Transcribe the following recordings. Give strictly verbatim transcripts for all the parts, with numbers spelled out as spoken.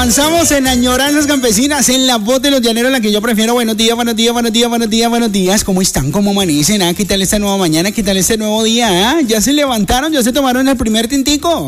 Avanzamos en Añoranzas Campesinas, en la voz de los llaneros, la que yo prefiero. Buenos días, buenos días, buenos días, buenos días, buenos días. ¿Cómo están? ¿Cómo amanecen? ¿Ah? ¿Qué tal esta nueva mañana? ¿Qué tal este nuevo día? ¿Ah? ¿Ya se levantaron? ¿Ya se tomaron el primer tintico?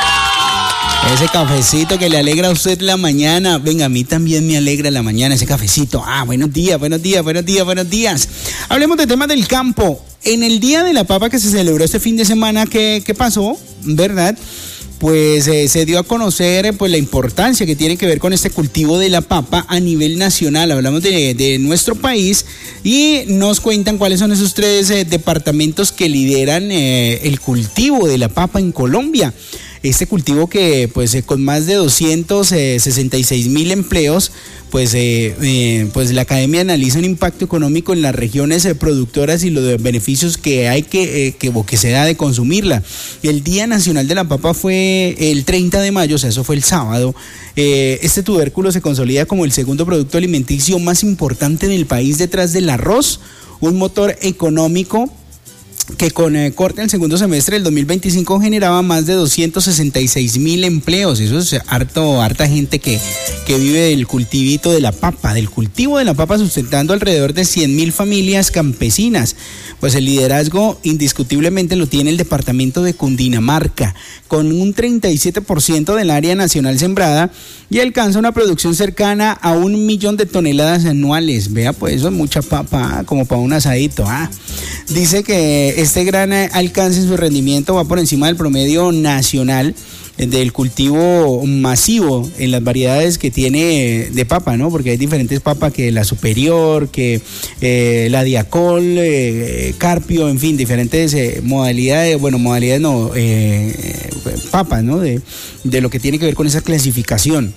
Ese cafecito que le alegra a usted la mañana. Venga, a mí también me alegra la mañana ese cafecito. Ah, buenos días, buenos días, buenos días, buenos días. Hablemos de temas del campo. En el Día de la Papa que se celebró este fin de semana, ¿qué, qué pasó? ¿Verdad? Pues eh, se dio a conocer eh, pues la importancia que tiene que ver con este cultivo de la papa a nivel nacional. Hablamos de, de nuestro país y nos cuentan cuáles son esos tres eh, departamentos que lideran eh, el cultivo de la papa en Colombia. Este cultivo que pues eh, con más de doscientos sesenta y seis mil empleos, pues, eh, eh, pues la academia analiza un impacto económico en las regiones eh, productoras y los beneficios que hay que, eh, que, que se da de consumirla. El Día Nacional de la Papa fue el treinta de mayo, o sea, eso fue el sábado. Eh, este tubérculo se consolida como el segundo producto alimenticio más importante del país detrás del arroz, un motor económico que con eh, corte al segundo semestre del dos mil veinticinco generaba más de doscientos sesenta y seis mil empleos. Eso es harto, harta gente que, que vive del cultivito de la papa, del cultivo de la papa, sustentando alrededor de cien mil familias campesinas. Pues el liderazgo indiscutiblemente lo tiene el departamento de Cundinamarca, con un treinta y siete por ciento del área nacional sembrada y alcanza una producción cercana a un millón de toneladas anuales. Vea, pues eso es mucha papa, como para un asadito. Ah. Dice que este gran alcance en su rendimiento va por encima del promedio nacional del cultivo masivo en las variedades que tiene de papa, ¿no? Porque hay diferentes papas, que la superior, que eh, la diacol, eh, carpio, en fin, diferentes eh, modalidades, bueno, modalidades no, eh, papas, ¿no? De, de lo que tiene que ver con esa clasificación.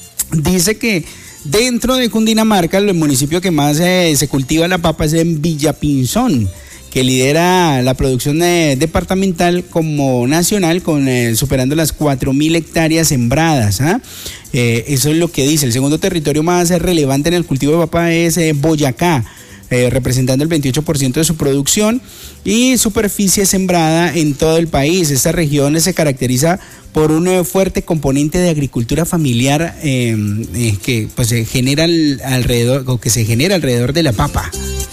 Dice que dentro de Cundinamarca, el municipio que más eh, se cultiva la papa es en Villapinzón, que lidera la producción eh, departamental como nacional, con eh, superando las cuatro mil hectáreas sembradas. ¿ah? Eh, eso es lo que dice. El segundo territorio más eh, relevante en el cultivo de papa es eh, Boyacá, eh, representando el veintiocho por ciento de su producción y superficie sembrada en todo el país. Esta región se caracteriza por un eh, fuerte componente de agricultura familiar eh, eh, que pues se genera alrededor, o que se genera alrededor de la papa.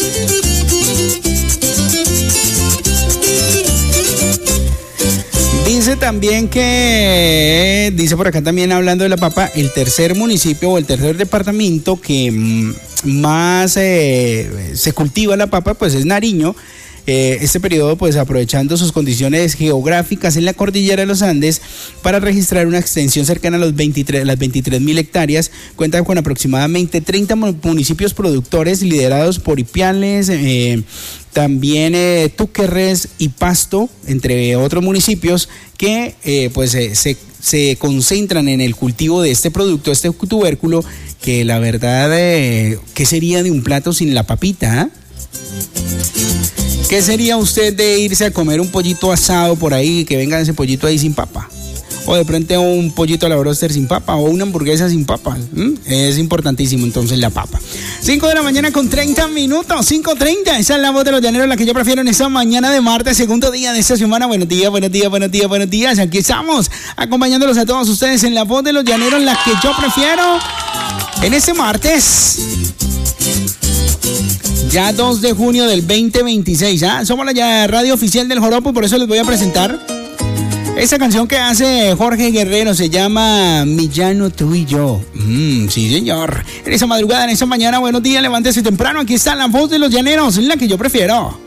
Dice también que, dice por acá también hablando de la papa, el tercer municipio o el tercer departamento que mm, más eh, se cultiva la papa pues es Nariño. Eh, este periodo pues aprovechando sus condiciones geográficas en la cordillera de los Andes para registrar una extensión cercana a los veintitrés, las veintitrés mil hectáreas, cuenta con aproximadamente treinta municipios productores liderados por Ipiales, eh, también eh, Túquerres y Pasto, entre otros municipios que eh, pues eh, se, se concentran en el cultivo de este producto, este tubérculo, que la verdad, eh, ¿qué sería de un plato sin la papita? ¿eh? ¿Qué sería usted de irse a comer un pollito asado por ahí, que venga ese pollito ahí sin papa? O de pronto un pollito a la broster sin papa, o una hamburguesa sin papa. ¿Mm? Es importantísimo entonces la papa. cinco de la mañana con treinta minutos, cinco treinta. Esa es la voz de los llaneros, la que yo prefiero en esta mañana de martes, segundo día de esta semana. Buenos días, buenos días, buenos días, buenos días. Aquí estamos acompañándolos a todos ustedes en la voz de los llaneros, la que yo prefiero en este martes. Ya dos de junio del veinte veintiséis, ¿ah? Somos la ya radio oficial del Joropo y por eso les voy a presentar esa canción que hace Jorge Guerrero. Se llama Mi Llano, tú y yo. Mm, sí, señor. En esa madrugada, en esa mañana, buenos días, levántese temprano. Aquí está la voz de los llaneros, la que yo prefiero.